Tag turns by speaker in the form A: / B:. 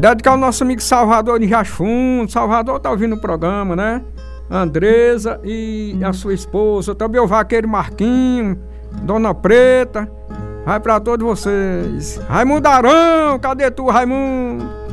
A: Dedicar ao nosso amigo Salvador de Riacho Fundo. Salvador tá ouvindo o programa, né? Andresa e a sua esposa. Também o vaqueiro Marquinho, Dona Preta. Vai pra todos vocês. Raimundo Arão, cadê tu, Raimundo?